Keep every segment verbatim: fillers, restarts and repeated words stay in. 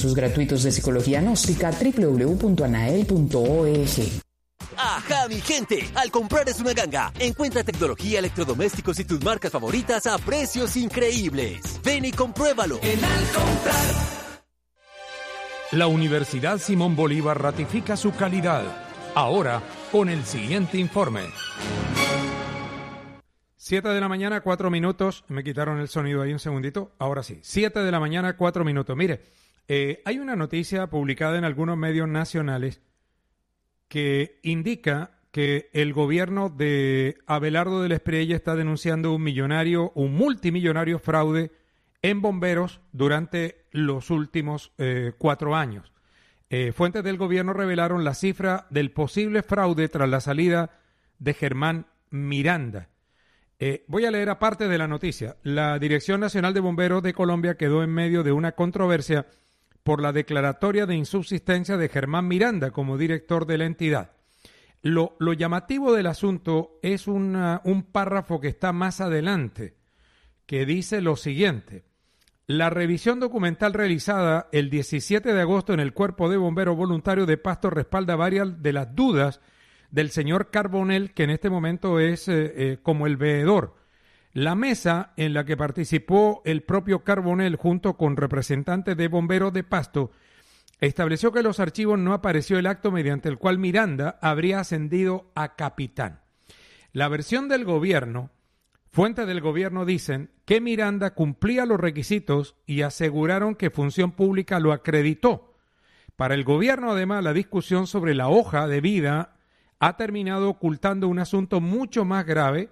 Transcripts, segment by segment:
Cursos gratuitos de psicología gnóstica, doble u doble u doble u punto anael punto org. ¡Ajá, mi gente! Al comprar Es Una Ganga, encuentra tecnología, electrodomésticos y tus marcas favoritas a precios increíbles. Ven y compruébalo. En Al Comprar. La Universidad Simón Bolívar ratifica su calidad. Ahora, con el siguiente informe. Siete de la mañana, cuatro minutos. Me quitaron el sonido ahí un segundito. Ahora sí. Siete de la mañana, cuatro minutos. Mire, eh, hay una noticia publicada en algunos medios nacionales que indica que el gobierno de Abelardo de la Espriella está denunciando un millonario, un multimillonario fraude en bomberos durante los últimos eh, cuatro años. Eh, fuentes del gobierno revelaron la cifra del posible fraude tras la salida de Germán Miranda. Eh, voy a leer aparte de la noticia. La Dirección Nacional de Bomberos de Colombia quedó en medio de una controversia por la declaratoria de insubsistencia de Germán Miranda como director de la entidad. Lo, lo llamativo del asunto es una, un párrafo que está más adelante, que dice lo siguiente. La revisión documental realizada el diecisiete de agosto en el Cuerpo de Bomberos Voluntarios de Pasto respalda varias de las dudas del señor Carbonell, que en este momento es eh, eh, como el veedor. La mesa en la que participó el propio Carbonell junto con representantes de bomberos de Pasto estableció que en los archivos no apareció el acto mediante el cual Miranda habría ascendido a capitán. La versión del gobierno, fuentes del gobierno dicen que Miranda cumplía los requisitos y aseguraron que Función Pública lo acreditó. Para el gobierno, además, la discusión sobre la hoja de vida ha terminado ocultando un asunto mucho más grave,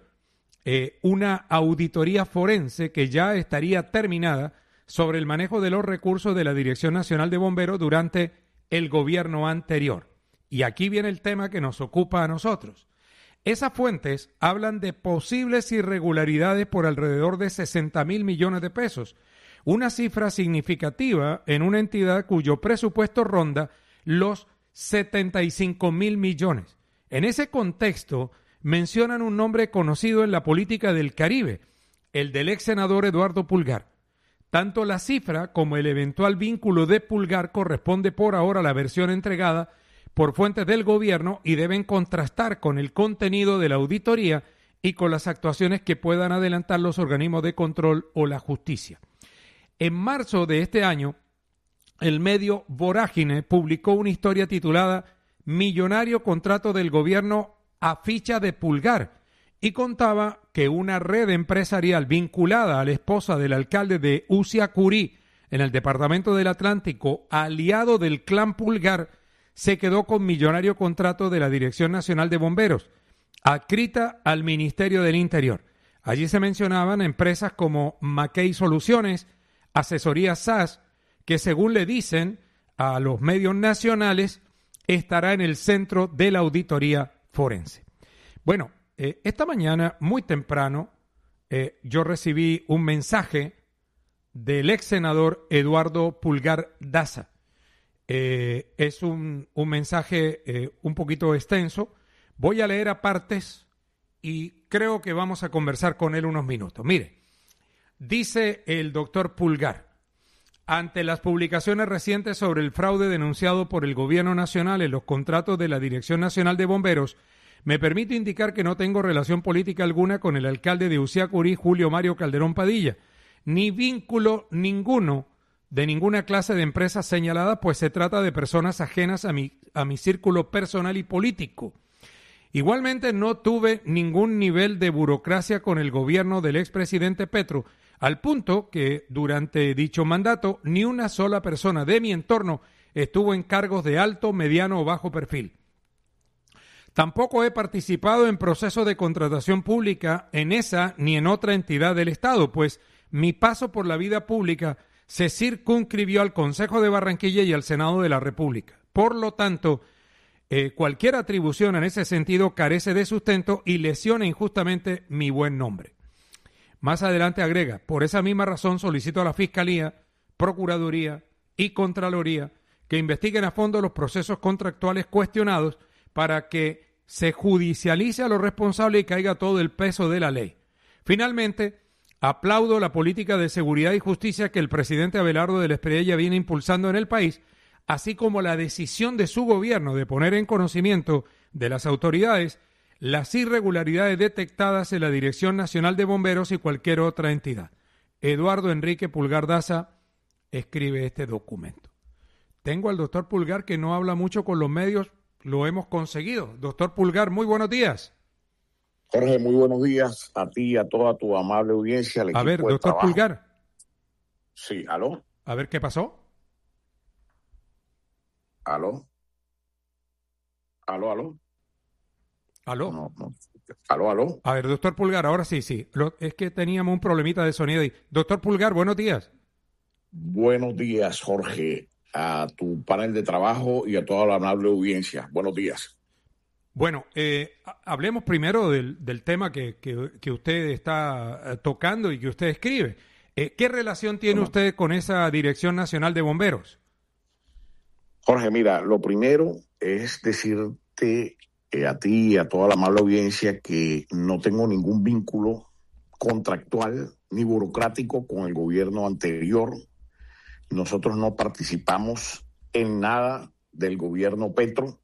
Eh, una auditoría forense que ya estaría terminada sobre el manejo de los recursos de la Dirección Nacional de Bomberos durante el gobierno anterior. Y aquí viene el tema que nos ocupa a nosotros. Esas fuentes hablan de posibles irregularidades por alrededor de sesenta mil millones de pesos, una cifra significativa en una entidad cuyo presupuesto ronda los setenta y cinco mil millones. En ese contexto, mencionan un nombre conocido en la política del Caribe, el del ex senador Eduardo Pulgar. Tanto la cifra como el eventual vínculo de Pulgar corresponde por ahora a la versión entregada por fuentes del gobierno y deben contrastar con el contenido de la auditoría y con las actuaciones que puedan adelantar los organismos de control o la justicia. En marzo de este año, el medio Vorágine publicó una historia titulada Millonario contrato del gobierno a ficha de Pulgar y contaba que una red empresarial vinculada a la esposa del alcalde de Uciacurí en el departamento del Atlántico, aliado del clan Pulgar, se quedó con millonario contrato de la Dirección Nacional de Bomberos, adscrita al Ministerio del Interior. Allí se mencionaban empresas como Mackey Soluciones, Asesoría S A S, que según le dicen a los medios nacionales, estará en el centro de la auditoría forense. Bueno, eh, esta mañana, muy temprano, eh, yo recibí un mensaje del ex senador Eduardo Pulgar Daza. Eh, es un, un mensaje eh, un poquito extenso. Voy a leer a partes y creo que vamos a conversar con él unos minutos. Mire, dice el doctor Pulgar, ante las publicaciones recientes sobre el fraude denunciado por el Gobierno Nacional en los contratos de la Dirección Nacional de Bomberos, me permito indicar que no tengo relación política alguna con el alcalde de Uciacurí, Julio Mario Calderón Padilla, ni vínculo ninguno de ninguna clase de empresa señalada, pues se trata de personas ajenas a mi, a mi círculo personal y político. Igualmente no tuve ningún nivel de burocracia con el gobierno del expresidente Petro, al punto que durante dicho mandato ni una sola persona de mi entorno estuvo en cargos de alto, mediano o bajo perfil. Tampoco he participado en procesos de contratación pública en esa ni en otra entidad del Estado, pues mi paso por la vida pública se circunscribió al Consejo de Barranquilla y al Senado de la República. Por lo tanto, eh, cualquier atribución en ese sentido carece de sustento y lesiona injustamente mi buen nombre. Más adelante agrega, por esa misma razón solicito a la Fiscalía, Procuraduría y Contraloría que investiguen a fondo los procesos contractuales cuestionados para que se judicialice a los responsables y caiga todo el peso de la ley. Finalmente, Aplaudo la política de seguridad y justicia que el presidente Abelardo del Espriella viene impulsando en el país, así como la decisión de su gobierno de poner en conocimiento de las autoridades las irregularidades detectadas en la Dirección Nacional de Bomberos y cualquier otra entidad. Eduardo Enrique Pulgar Daza escribe este documento. Tengo al doctor Pulgar que no habla mucho con los medios, lo hemos conseguido. Doctor Pulgar, muy buenos días. Jorge, muy buenos días a ti y a toda tu amable audiencia. A ver, doctor Pulgar. Sí, ¿aló? A ver, ¿qué pasó? ¿Aló? ¿Aló, aló? ¿Aló? No, no. ¿Aló, aló? A ver, doctor Pulgar, ahora sí, sí. Lo, es que teníamos un problemita de sonido ahí. Doctor Pulgar, buenos días. Buenos días, Jorge, a tu panel de trabajo y a toda la amable audiencia. Buenos días. Bueno, eh, hablemos primero del, del tema que, que, que usted está tocando y que usted escribe. Eh, ¿Qué relación tiene ¿Cómo? usted con esa Dirección Nacional de Bomberos? Jorge, mira, lo primero es decirte eh, a ti y a toda la amable audiencia que no tengo ningún vínculo contractual ni burocrático con el gobierno anterior. Nosotros no participamos en nada del gobierno Petro.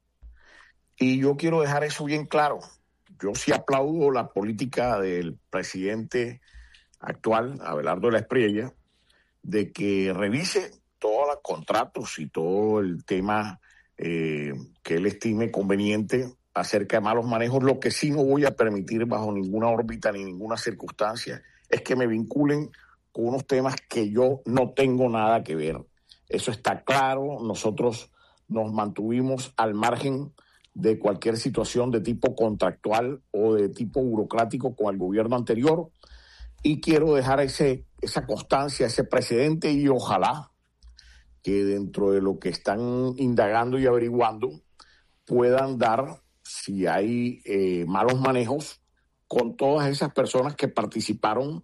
Y yo quiero dejar eso bien claro. Yo sí aplaudo la política del presidente actual, Abelardo de la Espriella, de que revise todos los contratos y todo el tema eh, que él estime conveniente acerca de malos manejos. Lo que sí no voy a permitir bajo ninguna órbita ni ninguna circunstancia es que me vinculen con unos temas que yo no tengo nada que ver. Eso está claro. Nosotros nos mantuvimos al margen de cualquier situación de tipo contractual o de tipo burocrático con el gobierno anterior, y quiero dejar ese, esa constancia, ese precedente, y ojalá que dentro de lo que están indagando y averiguando puedan dar, si hay eh, malos manejos, con todas esas personas que participaron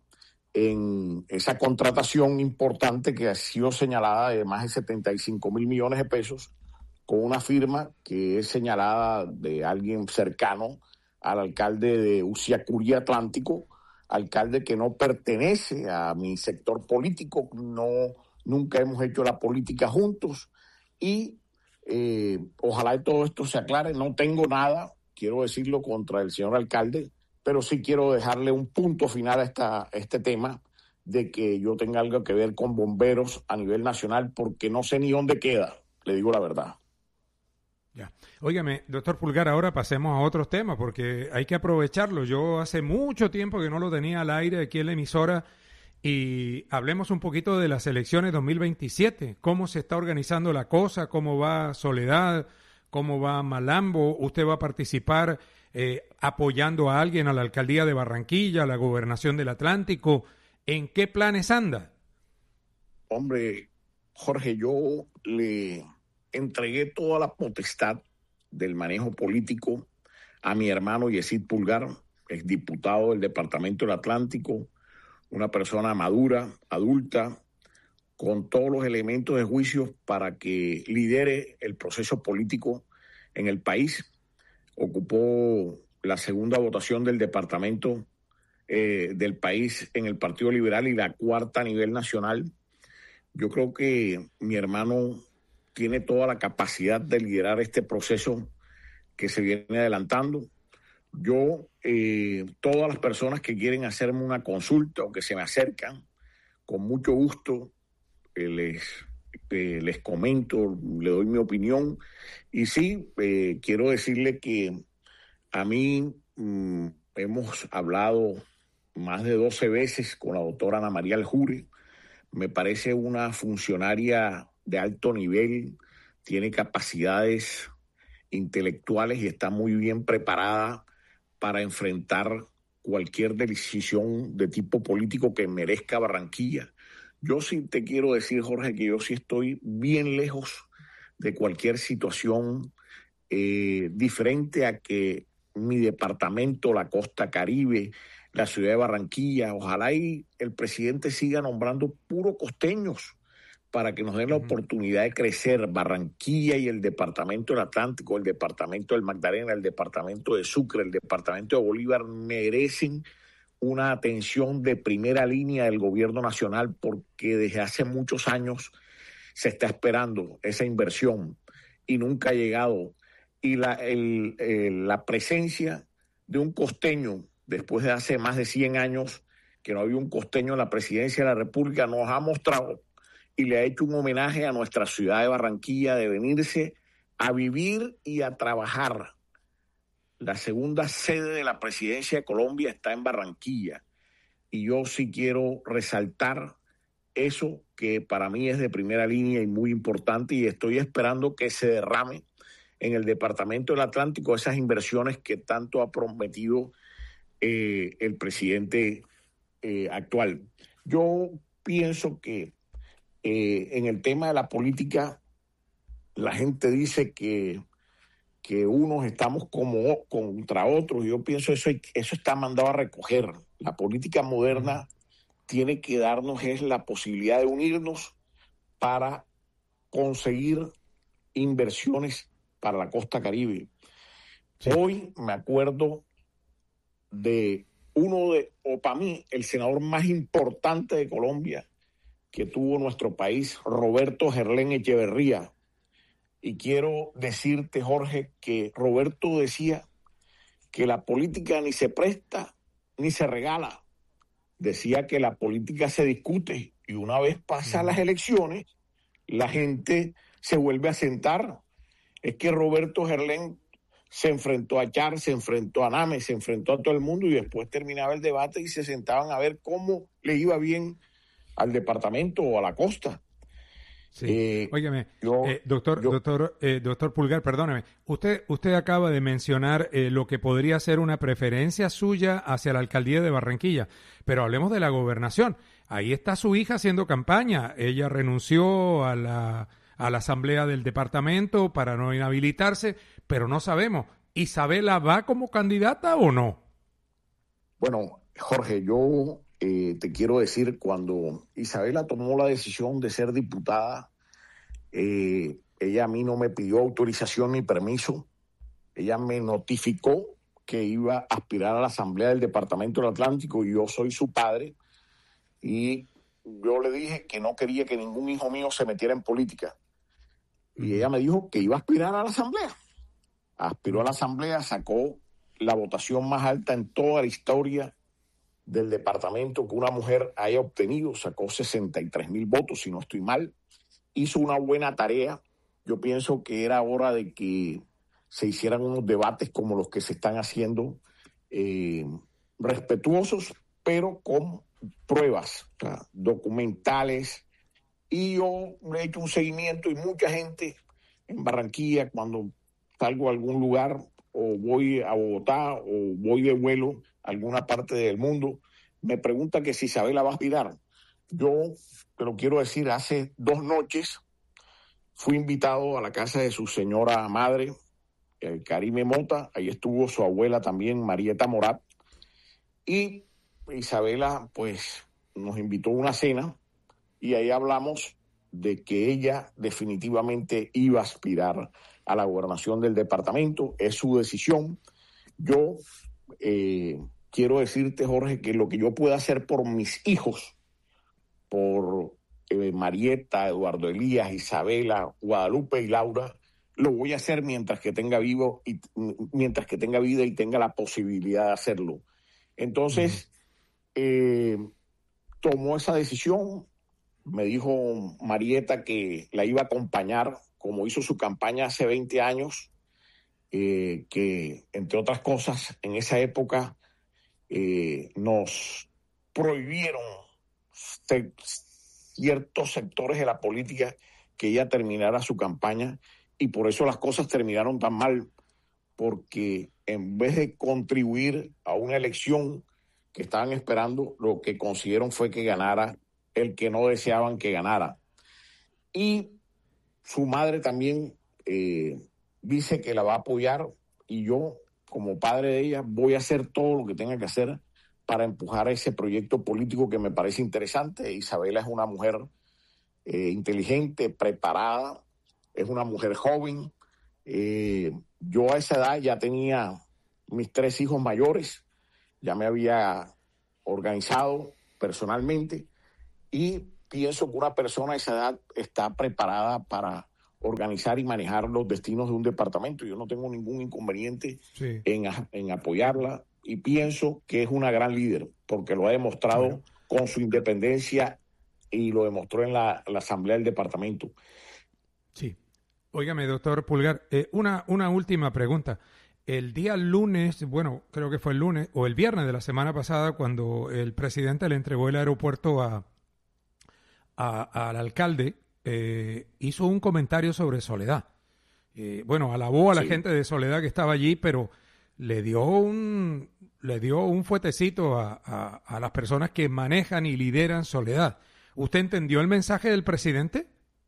en esa contratación importante que ha sido señalada de más de setenta y cinco mil millones de pesos, con una firma que es señalada de alguien cercano al alcalde de Uciacurí Atlántico, alcalde que no pertenece a mi sector político, no, nunca hemos hecho la política juntos, y eh, ojalá todo esto se aclare. No tengo nada, quiero decirlo, contra el señor alcalde, pero sí quiero dejarle un punto final a, esta, a este tema de que yo tenga algo que ver con bomberos a nivel nacional, porque no sé ni dónde queda, le digo la verdad. Ya. Óigame, doctor Pulgar, ahora pasemos a otros temas porque hay que aprovecharlo. Yo hace mucho tiempo que no lo tenía al aire aquí en la emisora, y hablemos un poquito de las elecciones dos mil veintisiete. ¿Cómo se está organizando la cosa? ¿Cómo va Soledad? ¿Cómo va Malambo? ¿Usted va a participar eh, apoyando a alguien a la alcaldía de Barranquilla, a la gobernación del Atlántico? ¿En qué planes anda? Hombre, Jorge, yo le entregué toda la potestad del manejo político a mi hermano Yesid Pulgar, exdiputado del Departamento del Atlántico, una persona madura, adulta, con todos los elementos de juicio para que lidere el proceso político en el país. Ocupó la segunda votación del departamento eh, del país en el Partido Liberal y la cuarta a nivel nacional. Yo creo que mi hermano tiene toda la capacidad de liderar este proceso que se viene adelantando. Yo, eh, todas las personas que quieren hacerme una consulta o que se me acercan, con mucho gusto eh, les, eh, les comento, le doy mi opinión. Y sí, eh, quiero decirle que a mí mmm, hemos hablado más de doce veces con la doctora Ana María Aljure. Me parece una funcionaria de alto nivel, tiene capacidades intelectuales y está muy bien preparada para enfrentar cualquier decisión de tipo político que merezca Barranquilla. Yo sí te quiero decir, Jorge, que yo sí estoy bien lejos de cualquier situación eh, diferente a que mi departamento, la costa Caribe, la ciudad de Barranquilla, ojalá y el presidente siga nombrando puros costeños para que nos den la oportunidad de crecer. Barranquilla y el departamento del Atlántico, el departamento del Magdalena, el departamento de Sucre, el departamento de Bolívar merecen una atención de primera línea del gobierno nacional, porque desde hace muchos años se está esperando esa inversión y nunca ha llegado. Y la, el, el, la presencia de un costeño, después de hace más de cien años que no había un costeño en la presidencia de la República, nos ha mostrado y le ha hecho un homenaje a nuestra ciudad de Barranquilla de venirse a vivir y a trabajar. La segunda sede de la presidencia de Colombia está en Barranquilla. Y yo sí quiero resaltar eso, que para mí es de primera línea y muy importante, y estoy esperando que se derrame en el Departamento del Atlántico esas inversiones que tanto ha prometido eh, el presidente eh, actual. Yo pienso que eh, en el tema de la política, la gente dice que que unos estamos como contra otros. Yo pienso eso, eso está mandado a recoger. La política moderna tiene que darnos es la posibilidad de unirnos para conseguir inversiones para la costa Caribe. Sí. Hoy me acuerdo de uno de, o para mí, el senador más importante de Colombia que tuvo nuestro país, Roberto Gerlén Echeverría. Y quiero decirte, Jorge, que Roberto decía que la política ni se presta ni se regala. Decía que la política se discute y una vez pasan las elecciones, la gente se vuelve a sentar. Es que Roberto Gerlén se enfrentó a Char, se enfrentó a Name, se enfrentó a todo el mundo y después terminaba el debate y se sentaban a ver cómo le iba bien al departamento o a la costa. Sí. Eh, Óigame, yo, eh, doctor, yo, doctor, eh, doctor Pulgar, perdóneme. Usted, usted acaba de mencionar eh, lo que podría ser una preferencia suya hacia la alcaldía de Barranquilla, pero hablemos de la gobernación. Ahí está su hija haciendo campaña. Ella renunció a la, a la asamblea del departamento para no inhabilitarse, pero no sabemos. ¿Isabela va como candidata o no? Bueno, Jorge, yo Eh, te quiero decir, cuando Isabela tomó la decisión de ser diputada, eh, ella a mí no me pidió autorización ni permiso. Ella me notificó que iba a aspirar a la Asamblea del Departamento del Atlántico y yo soy su padre. Y yo le dije que no quería que ningún hijo mío se metiera en política. Y ella me dijo que iba a aspirar a la Asamblea. Aspiró a la Asamblea, sacó la votación más alta en toda la historia del departamento que una mujer haya obtenido, sacó sesenta y tres mil votos, si no estoy mal. Hizo una buena tarea. Yo pienso que era hora de que se hicieran unos debates como los que se están haciendo, eh, respetuosos, pero con pruebas, o sea, documentales. Y yo le he hecho un seguimiento y mucha gente en Barranquilla, cuando salgo a algún lugar o voy a Bogotá o voy de vuelo a alguna parte del mundo, me pregunta que si Isabela va a aspirar. Yo te lo quiero decir, hace dos noches fui invitado a la casa de su señora madre, el Karime Mota. Ahí estuvo su abuela también, Marieta Morat, y Isabela pues nos invitó a una cena y ahí hablamos de que ella definitivamente iba a aspirar a la gobernación del departamento. Es su decisión. Yo eh, quiero decirte, Jorge, que lo que yo pueda hacer por mis hijos, por eh, Marieta, Eduardo Elías, Isabela, Guadalupe y Laura, lo voy a hacer mientras que tenga vivo y mientras que tenga vida y tenga la posibilidad de hacerlo. Entonces, eh, tomó esa decisión. Me dijo Marieta que la iba a acompañar, como hizo su campaña hace veinte años, eh, que, entre otras cosas, en esa época eh, nos prohibieron se, ciertos sectores de la política que ella terminara su campaña, y por eso las cosas terminaron tan mal, porque en vez de contribuir a una elección que estaban esperando, lo que consiguieron fue que ganara el que no deseaban que ganara. Y su madre también eh, dice que la va a apoyar, y yo, como padre de ella, voy a hacer todo lo que tenga que hacer para empujar ese proyecto político que me parece interesante. Isabela es una mujer eh, inteligente, preparada, es una mujer joven. Eh, yo a esa edad ya tenía mis tres hijos mayores, ya me había organizado personalmente y pienso que una persona de esa edad está preparada para organizar y manejar los destinos de un departamento. Yo no tengo ningún inconveniente sí. en, en apoyarla y pienso que es una gran líder porque lo ha demostrado sí. con su independencia y lo demostró en la, la asamblea del departamento. Sí. Óigame, doctor Pulgar, eh, una, una última pregunta. El día lunes, bueno, creo que fue el lunes o el viernes de la semana pasada, cuando el presidente le entregó el aeropuerto a, a, al alcalde, eh, hizo un comentario sobre Soledad. Eh, bueno, alabó a la sí. gente de Soledad que estaba allí, pero le dio un, le dio un fuetecito a, a, a las personas que manejan y lideran Soledad. ¿Usted entendió el mensaje del presidente?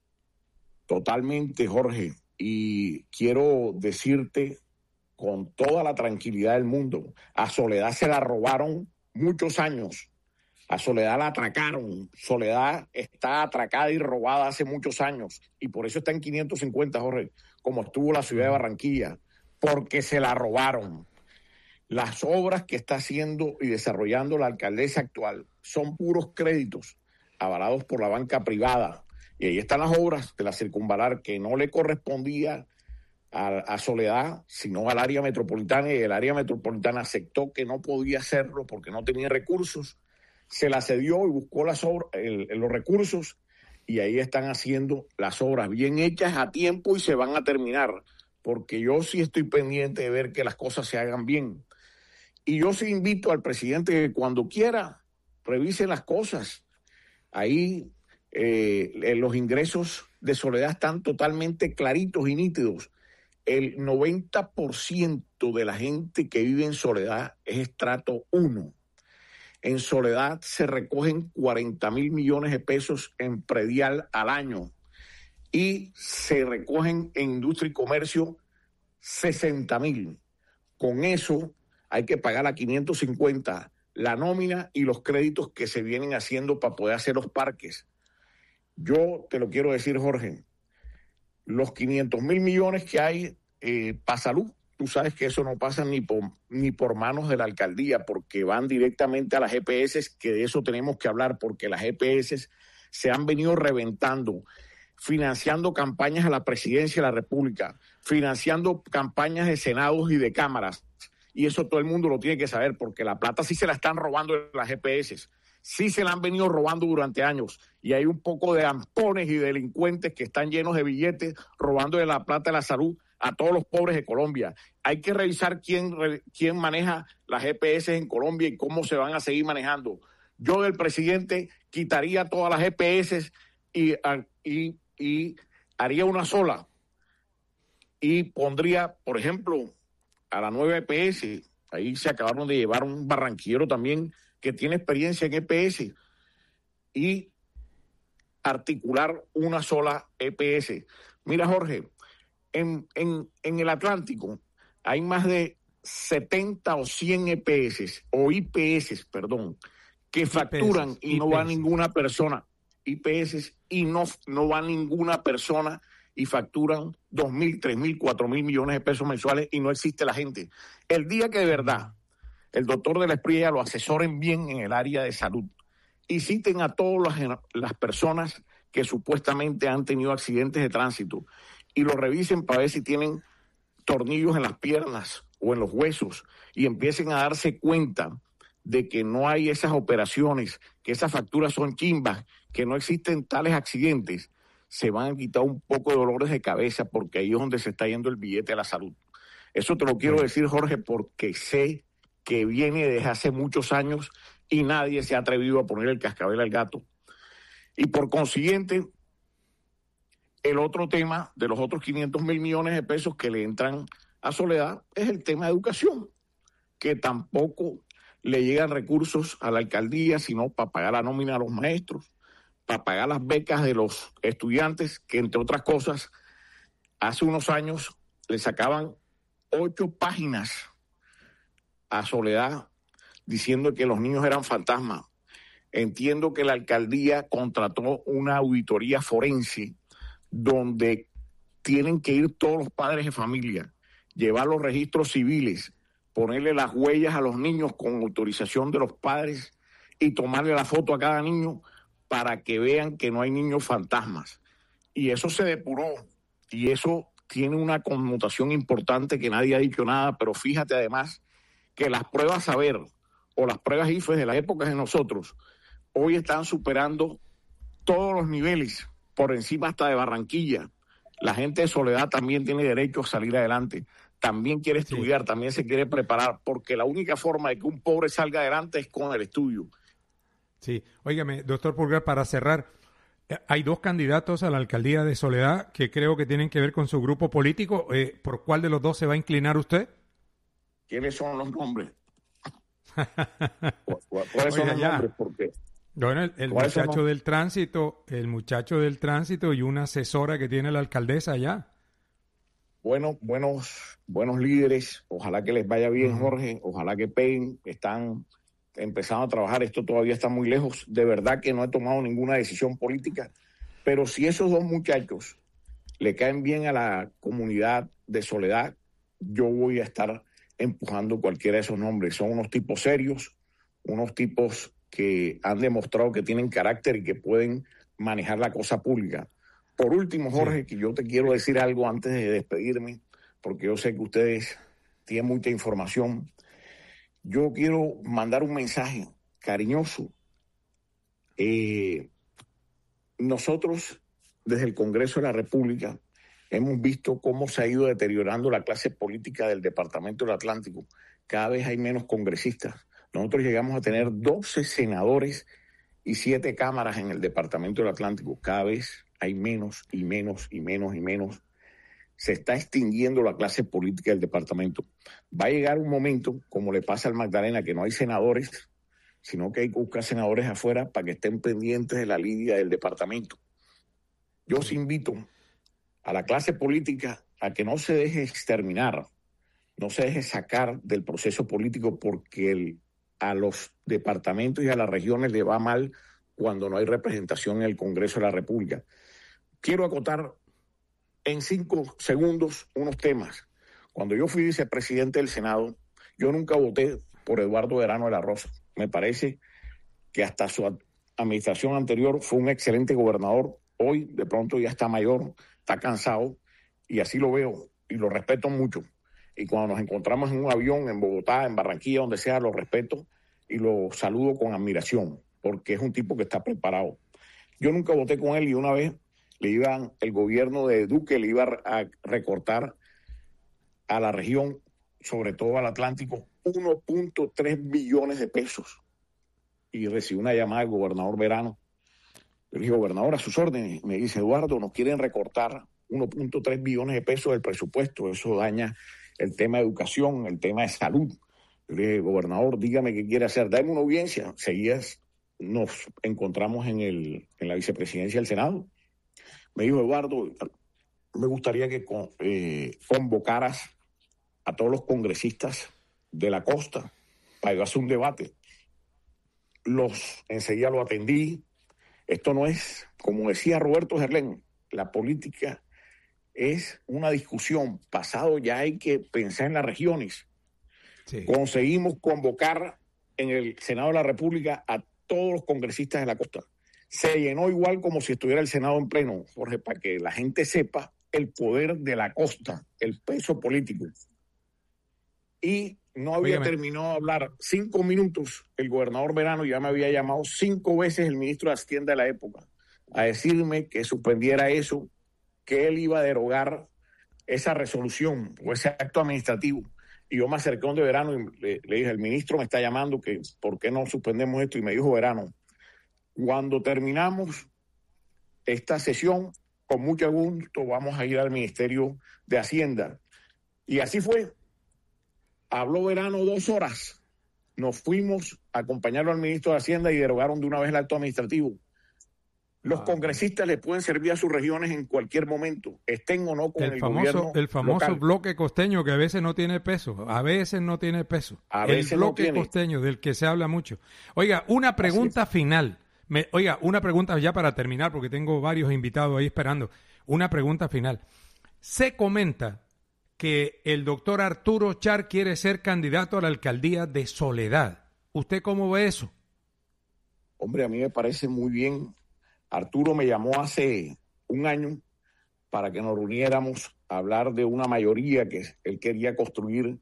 Totalmente, Jorge. Y quiero decirte con toda la tranquilidad del mundo, a Soledad se la robaron muchos años. A Soledad la atracaron. Soledad está atracada y robada hace muchos años. Y por eso está en quinientos cincuenta, Jorge, como estuvo la ciudad de Barranquilla, porque se la robaron. Las obras que está haciendo y desarrollando la alcaldesa actual son puros créditos avalados por la banca privada. Y ahí están las obras de la circunvalar que no le correspondía a, a Soledad, sino al área metropolitana, y el área metropolitana aceptó que no podía hacerlo porque no tenía recursos, se la cedió y buscó las obras, el, los recursos, y ahí están haciendo las obras bien hechas a tiempo y se van a terminar, porque yo sí estoy pendiente de ver que las cosas se hagan bien. Y yo sí invito al presidente que cuando quiera revise las cosas. Ahí eh, los ingresos de Soledad están totalmente claritos y nítidos. El noventa por ciento de la gente que vive en Soledad es estrato uno. En Soledad se recogen cuarenta mil millones de pesos en predial al año y se recogen en industria y comercio sesenta mil. Con eso hay que pagar a quinientos cincuenta la nómina y los créditos que se vienen haciendo para poder hacer los parques. Yo te lo quiero decir, Jorge, los quinientos mil millones que hay eh, para salud, tú sabes que eso no pasa ni por, ni por manos de la alcaldía, porque van directamente a las G P S, que de eso tenemos que hablar, porque las G P S se han venido reventando, financiando campañas a la presidencia de la República, financiando campañas de senados y de cámaras, y eso todo el mundo lo tiene que saber, porque la plata sí se la están robando de las G P S, sí se la han venido robando durante años, y hay un poco de ampones y delincuentes que están llenos de billetes robando de la plata de la salud a todos los pobres de Colombia. Hay que revisar quién, quién maneja las G P S en Colombia y cómo se van a seguir manejando. Yo del presidente quitaría todas las G P S y, y, y haría una sola. Y pondría, por ejemplo, a la nueva G P S. Ahí se acabaron de llevar un barranquillero también que tiene experiencia en G P S. Y articular una sola G P S. Mira, Jorge, En, en, en el Atlántico hay más de setenta o cien E P S, o I P S, perdón, que facturan I P S, y no I P S. Va ninguna persona, I P S, y no, no va ninguna persona y facturan dos mil, tres mil, cuatro mil millones de pesos mensuales y no existe la gente. El día que de verdad el doctor de la Espriella lo asesoren bien en el área de salud y citen a todas las, las personas que supuestamente han tenido accidentes de tránsito y lo revisen para ver si tienen tornillos en las piernas o en los huesos y empiecen a darse cuenta de que no hay esas operaciones, que esas facturas son chimbas, que no existen tales accidentes, se van a quitar un poco de dolores de cabeza porque ahí es donde se está yendo el billete de la salud. Eso te lo quiero decir, Jorge, porque sé que viene desde hace muchos años y nadie se ha atrevido a poner el cascabel al gato. Y por consiguiente, el otro tema de los otros quinientos mil millones de pesos que le entran a Soledad es el tema de educación, que tampoco le llegan recursos a la alcaldía, sino para pagar la nómina a los maestros, para pagar las becas de los estudiantes, que entre otras cosas, hace unos años le sacaban ocho páginas a Soledad diciendo que los niños eran fantasmas. Entiendo que la alcaldía contrató una auditoría forense donde tienen que ir todos los padres de familia, llevar los registros civiles, ponerle las huellas a los niños con autorización de los padres y tomarle la foto a cada niño para que vean que no hay niños fantasmas. Y eso se depuró, y eso tiene una connotación importante que nadie ha dicho nada, pero fíjate además que las pruebas saber o las pruebas I F E S de las épocas de nosotros hoy están superando todos los niveles, por encima hasta de Barranquilla. La gente de Soledad también tiene derecho a salir adelante, también quiere estudiar, sí. También se quiere preparar, porque la única forma de que un pobre salga adelante es con el estudio. Sí, óigame, doctor Pulgar, para cerrar, hay dos candidatos a la alcaldía de Soledad que creo que tienen que ver con su grupo político. Eh, ¿Por cuál de los dos se va a inclinar usted? ¿Quiénes son los nombres? ¿Cuáles son los ya. nombres? ¿Por qué? Bueno, el, el muchacho del tránsito, el muchacho del tránsito y una asesora que tiene la alcaldesa allá. Bueno, buenos, buenos líderes, ojalá que les vaya bien, uh-huh. Jorge, ojalá que peguen, están empezando a trabajar, esto todavía está muy lejos, de verdad que no he tomado ninguna decisión política, pero si esos dos muchachos le caen bien a la comunidad de Soledad, yo voy a estar empujando cualquiera de esos nombres. Son unos tipos serios, unos tipos que han demostrado que tienen carácter y que pueden manejar la cosa pública. Por último, Jorge, sí. que yo te quiero decir algo antes de despedirme, porque yo sé que ustedes tienen mucha información. Yo quiero mandar un mensaje cariñoso. Eh, nosotros, desde el Congreso de la República, hemos visto cómo se ha ido deteriorando la clase política del Departamento del Atlántico. Cada vez hay menos congresistas. Nosotros llegamos a tener doce senadores y siete cámaras en el Departamento del Atlántico. Cada vez hay menos y menos y menos y menos. Se está extinguiendo la clase política del departamento. Va a llegar un momento, como le pasa al Magdalena, que no hay senadores, sino que hay que buscar senadores afuera para que estén pendientes de la lidia del departamento. Yo os invito a la clase política a que no se deje exterminar, no se deje sacar del proceso político, porque el a los departamentos y a las regiones le va mal cuando no hay representación en el Congreso de la República. Quiero acotar en cinco segundos unos temas. Cuando yo fui vicepresidente del Senado, yo nunca voté por Eduardo Verano de la Rosa. Me parece que hasta su administración anterior fue un excelente gobernador. Hoy de pronto ya está mayor, está cansado, y así lo veo y lo respeto mucho. Y cuando nos encontramos en un avión en Bogotá, en Barranquilla, donde sea, lo respeto y lo saludo con admiración, porque es un tipo que está preparado. Yo nunca voté con él, y una vez le iban, el gobierno de Duque le iba a recortar a la región, sobre todo al Atlántico, uno punto tres billones de pesos. Y recibí una llamada del gobernador Verano. Yo le dije, gobernador, a sus órdenes. Me dice, Eduardo, nos quieren recortar uno punto tres billones de pesos del presupuesto. Eso daña el tema de educación, el tema de salud. Yo le dije, gobernador, dígame qué quiere hacer. Dame una audiencia. Seguidas nos encontramos en, el, en la vicepresidencia del Senado. Me dijo, Eduardo, me gustaría que eh, convocaras a todos los congresistas de la costa para hacer un debate. Los enseguida lo atendí. Esto no es, como decía Roberto Gerlén, la política es una discusión. Pasado ya hay que pensar en las regiones. Sí. Conseguimos convocar en el Senado de la República a todos los congresistas de la costa. Se llenó igual como si estuviera el Senado en pleno, Jorge, para que la gente sepa el poder de la costa, el peso político. Y no había Óigame. terminado de hablar cinco minutos el gobernador Verano, ya me había llamado cinco veces el ministro de Hacienda de la época a decirme que suspendiera eso, que él iba a derogar esa resolución o ese acto administrativo. Y yo me acerqué a un de Verano y le, le dije, el ministro me está llamando, que ¿por qué no suspendemos esto? Y me dijo, Verano, cuando terminamos esta sesión, con mucho gusto vamos a ir al Ministerio de Hacienda. Y así fue. Habló Verano dos horas. Nos fuimos a acompañarlo al ministro de Hacienda y derogaron de una vez el acto administrativo. Los ah, congresistas les pueden servir a sus regiones en cualquier momento, estén o no con el, el famoso, gobierno El famoso local. bloque costeño, que a veces no tiene peso, a veces no tiene peso. A el veces bloque no tiene. costeño del que se habla mucho. Oiga, una pregunta final. Me, oiga, una pregunta ya para terminar, porque tengo varios invitados ahí esperando. Una pregunta final. Se comenta que el doctor Arturo Char quiere ser candidato a la alcaldía de Soledad. ¿Usted cómo ve eso? Hombre, a mí me parece muy bien. Arturo me llamó hace un año para que nos reuniéramos a hablar de una mayoría que él quería construir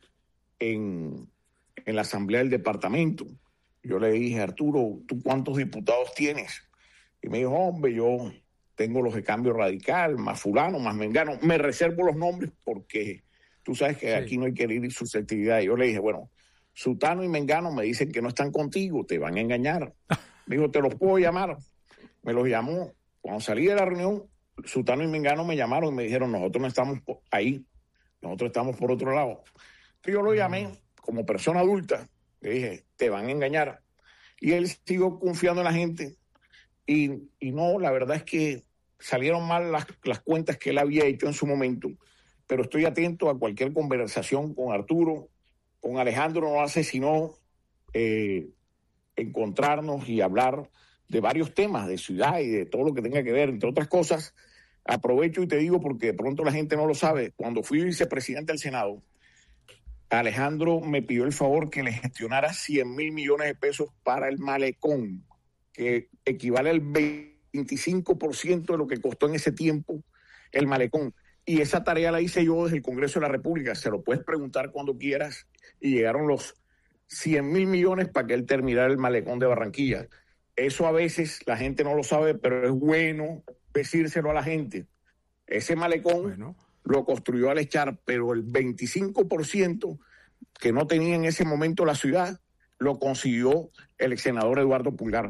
en, en la Asamblea del Departamento. Yo le dije, Arturo, ¿tú cuántos diputados tienes? Y me dijo, hombre, yo tengo los de Cambio Radical, más fulano, más mengano. Me reservo los nombres porque tú sabes que sí, aquí no hay que herir susceptibilidad. Y yo le dije, bueno, Sutano y Mengano me dicen que no están contigo, te van a engañar. Me dijo, ¿te los puedo llamar? Me los llamó. Cuando salí de la reunión, Sutano y Mengano me llamaron y me dijeron, nosotros no estamos ahí, nosotros estamos por otro lado. Entonces yo lo llamé como persona adulta, le dije, te van a engañar. Y él siguió confiando en la gente y, y no, la verdad es que salieron mal las, las cuentas que él había hecho en su momento, pero estoy atento a cualquier conversación con Arturo, con Alejandro no hace sino eh, encontrarnos y hablar de varios temas, de ciudad y de todo lo que tenga que ver, entre otras cosas. Aprovecho y te digo, porque de pronto la gente no lo sabe, cuando fui vicepresidente del Senado, Alejandro me pidió el favor que le gestionara cien mil millones de pesos para el malecón, que equivale al veinticinco por ciento de lo que costó en ese tiempo el malecón. Y esa tarea la hice yo desde el Congreso de la República, se lo puedes preguntar cuando quieras, y llegaron los cien mil millones para que él terminara el malecón de Barranquilla. Eso a veces la gente no lo sabe, pero es bueno decírselo a la gente. Ese malecón bueno. lo construyó Alechar, pero el veinticinco por ciento que no tenía en ese momento la ciudad lo consiguió el ex senador Eduardo Pulgar.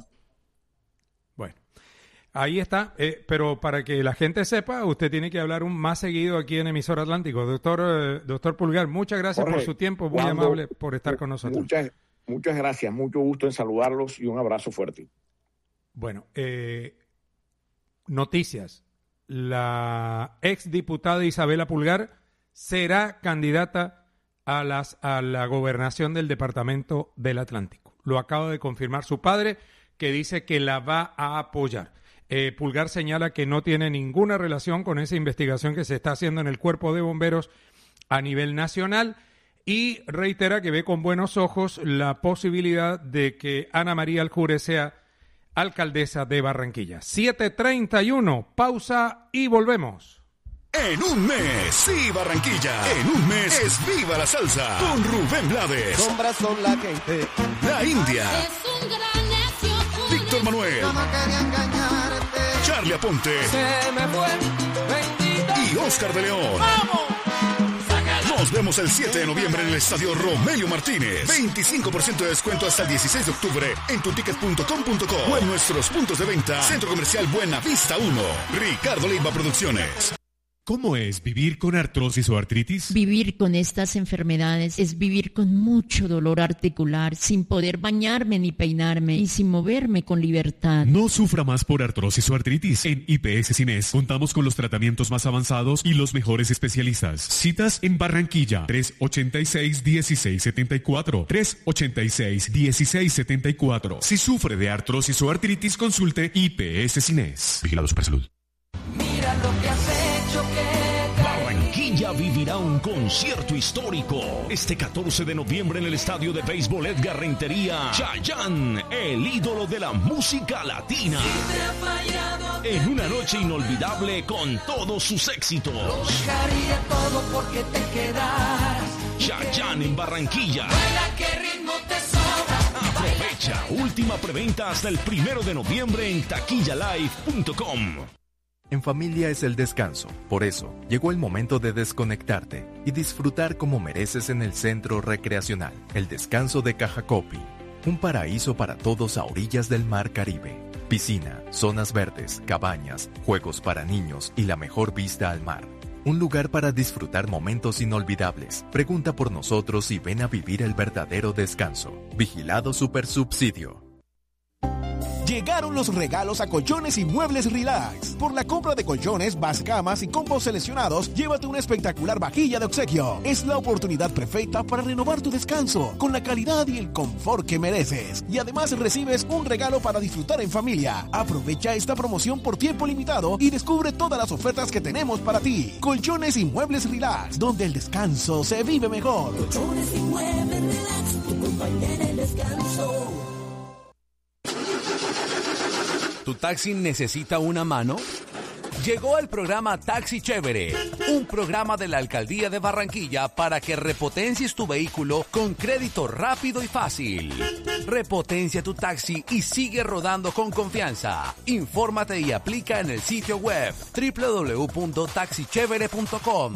Bueno, ahí está. Eh, pero para que la gente sepa, usted tiene que hablar un más seguido aquí en Emisora Atlántico. Doctor, eh, doctor Pulgar, muchas gracias Jorge, por su tiempo, muy cuando, amable por estar con nosotros. Muchas Muchas gracias, mucho gusto en saludarlos y un abrazo fuerte. Bueno, eh, noticias. La exdiputada Isabela Pulgar será candidata a, las, a la gobernación del Departamento del Atlántico. Lo acaba de confirmar su padre, que dice que la va a apoyar. Eh, Pulgar señala que no tiene ninguna relación con esa investigación que se está haciendo en el Cuerpo de Bomberos a nivel nacional. Y reitera que ve con buenos ojos la posibilidad de que Ana María Aljure sea alcaldesa de Barranquilla. siete treinta y uno, pausa y volvemos. En un mes, sí Barranquilla. En un mes es Viva la Salsa con Rubén Blades. Sombras son la gente. La India. Es un gran necio. Víctor Manuel. Yo no quería engañarte. Charlie Aponte. Se me fue. Bendito. Y Oscar de León. ¡Vamos! Nos vemos el siete de noviembre en el Estadio Romelio Martínez. veinticinco por ciento de descuento hasta el dieciséis de octubre en tuticket punto com punto co o en nuestros puntos de venta. Centro Comercial Buena Vista uno. Ricardo Leiva Producciones. ¿Cómo es vivir con artrosis o artritis? Vivir con estas enfermedades es vivir con mucho dolor articular, sin poder bañarme ni peinarme y sin moverme con libertad. No sufra más por artrosis o artritis. En I P S Cines contamos con los tratamientos más avanzados y los mejores especialistas. Citas en Barranquilla, tres ochenta y seis, dieciséis setenta y cuatro, tres ochenta y seis, dieciséis setenta y cuatro. Si sufre de artrosis o artritis, consulte I P S Cines. Vigilado Supersalud. Mira lo que has hecho que... Barranquilla vivirá un concierto histórico este catorce de noviembre en el estadio de béisbol Edgar Rentería. Chayanne, el ídolo de la música latina. En una noche inolvidable con todos sus éxitos. Lo dejaría todo porque te quedaras. Chayanne en Barranquilla. Baila, qué ritmo te sobra. Aprovecha, última preventa hasta el primero de noviembre en taquilla live punto com. En familia es el descanso. Por eso, llegó el momento de desconectarte y disfrutar como mereces en el Centro Recreacional. El Descanso de Cajacopi. Un paraíso para todos a orillas del Mar Caribe. Piscina, zonas verdes, cabañas, juegos para niños y la mejor vista al mar. Un lugar para disfrutar momentos inolvidables. Pregunta por nosotros y ven a vivir el verdadero descanso. Vigilado Supersubsidio. Llegaron los regalos a Colchones y Muebles Relax. Por la compra de colchones, base camas y combos seleccionados, llévate una espectacular vajilla de obsequio. Es la oportunidad perfecta para renovar tu descanso con la calidad y el confort que mereces. Y además recibes un regalo para disfrutar en familia. Aprovecha esta promoción por tiempo limitado y descubre todas las ofertas que tenemos para ti. Colchones y Muebles Relax, donde el descanso se vive mejor. Colchones y Muebles Relax, tu compañera en el descanso. ¿Tu taxi necesita una mano? Llegó el programa Taxi Chévere, un programa de la Alcaldía de Barranquilla para que repotencies tu vehículo con crédito rápido y fácil. Repotencia tu taxi y sigue rodando con confianza. Infórmate y aplica en el sitio web doble u doble u doble u punto taxi chévere punto com.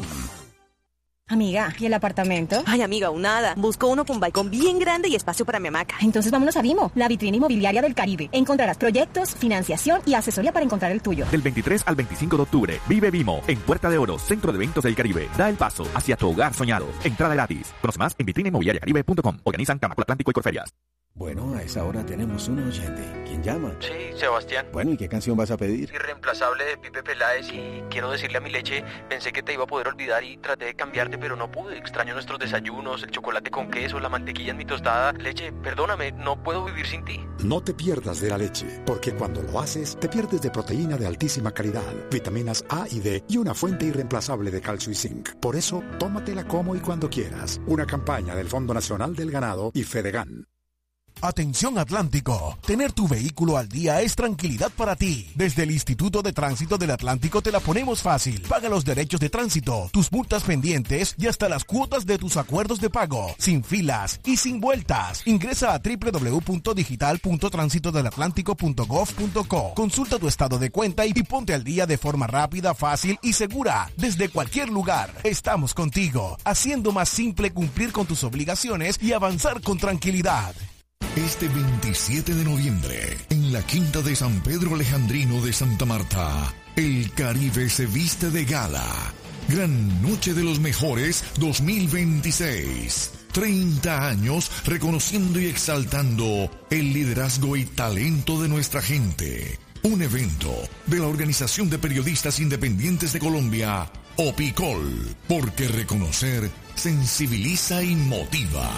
Amiga, ¿y el apartamento? Ay, amiga, aún nada. Busco uno con balcón bien grande y espacio para mi hamaca. Entonces vámonos a Vimo, la vitrina inmobiliaria del Caribe. Encontrarás proyectos, financiación y asesoría para encontrar el tuyo. Del veintitrés al veinticinco de octubre, vive Vimo en Puerta de Oro, Centro de Eventos del Caribe. Da el paso hacia tu hogar soñado. Entrada gratis. Conoce más en vitrina inmobiliaria caribe punto com. Organizan Camacol Atlántico y Corferias. Bueno, a esa hora tenemos un oyente. ¿Quién llama? Sí, Sebastián. Bueno, ¿y qué canción vas a pedir? Irreemplazable de Pipe Peláez, y quiero decirle a mi leche, pensé que te iba a poder olvidar y traté de cambiarte, pero no pude. Extraño nuestros desayunos, el chocolate con queso, la mantequilla en mi tostada. Leche, perdóname, no puedo vivir sin ti. No te pierdas de la leche, porque cuando lo haces, te pierdes de proteína de altísima calidad, vitaminas A y D y una fuente irreemplazable de calcio y zinc. Por eso, tómatela como y cuando quieras. Una campaña del Fondo Nacional del Ganado y Fedegan. Atención Atlántico, tener tu vehículo al día es tranquilidad para ti. Desde el Instituto de Tránsito del Atlántico te la ponemos fácil. Paga los derechos de tránsito, tus multas pendientes y hasta las cuotas de tus acuerdos de pago, sin filas y sin vueltas. Ingresa a doble u doble u doble u punto digital punto tránsito del atlántico punto gov punto co. Consulta tu estado de cuenta y ponte al día de forma rápida, fácil y segura. Desde cualquier lugar, estamos contigo, haciendo más simple cumplir con tus obligaciones y avanzar con tranquilidad. Este veintisiete de noviembre, en la Quinta de San Pedro Alejandrino de Santa Marta, el Caribe se viste de gala. Gran Noche de los Mejores dos mil veintiséis. treinta años reconociendo y exaltando el liderazgo y talento de nuestra gente. Un evento de la Organización de Periodistas Independientes de Colombia, OPICOL, porque reconocer sensibiliza y motiva.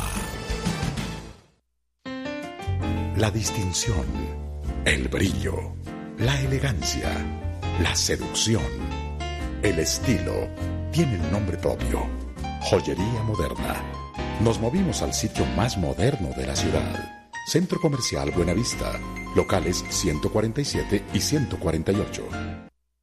La distinción, el brillo, la elegancia, la seducción, el estilo, tienen nombre propio. Joyería Moderna. Nos movimos al sitio más moderno de la ciudad. Centro Comercial Buenavista. Locales ciento cuarenta y siete y ciento cuarenta y ocho.